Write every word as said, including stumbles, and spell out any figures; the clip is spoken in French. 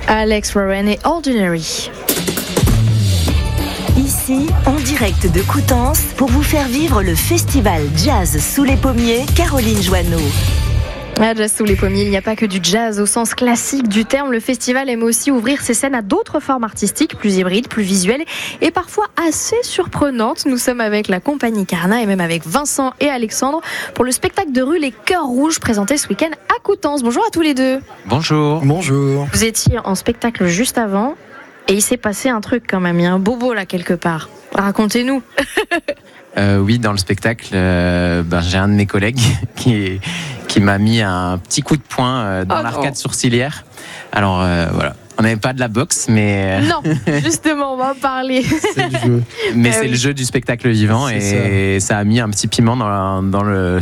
Alex Warren et Ordinary. Ici, en direct de Coutances, pour vous faire vivre le festival Jazz sous les pommiers, Caroline Joanneau. Ah, Jazz sous les pommiers, il n'y a pas que du jazz au sens classique du terme. Le festival aime aussi ouvrir ses scènes à d'autres formes artistiques, plus hybrides, plus visuelles et parfois assez surprenantes. Nous sommes avec la compagnie Carna et même avec Vincent et Alexandre pour le spectacle de rue Les Cœurs Rouges présenté ce week-end à Coutances. Bonjour à tous les deux. Bonjour. Bonjour. Vous étiez en spectacle juste avant et il s'est passé un truc quand même. Il y a un bobo là quelque part. Racontez-nous. Euh, oui, dans le spectacle, euh, ben, j'ai un de mes collègues qui, qui m'a mis un petit coup de poing euh, dans Oh l'arcade non. sourcilière. Alors euh, voilà, on n'avait pas de la boxe, mais, Non, justement, on va en parler. C'est le jeu. mais Ah c'est oui. le jeu du spectacle vivant C'est et ça. ça a mis un petit piment dans, la- dans le